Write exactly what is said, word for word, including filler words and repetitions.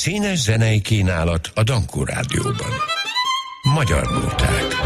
Színes zenei kínálat a Dankó Rádióban. Magyar nóták.